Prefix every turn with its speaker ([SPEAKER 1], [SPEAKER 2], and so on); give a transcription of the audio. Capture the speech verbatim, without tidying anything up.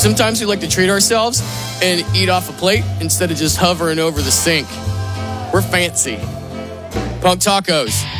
[SPEAKER 1] Sometimes we like to treat ourselves and eat off a plate instead of just hovering over the sink. We're fancy. Punk Tacos.